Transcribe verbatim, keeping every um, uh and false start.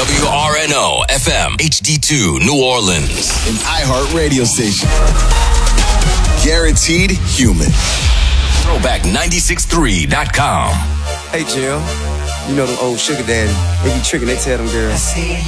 W R N O F M H D two New Orleans. An iHeart radio station. Guaranteed human. Throwback nine six three dot com. Hey, Jill. You know them old sugar daddy. They be tricking, they tell them girls.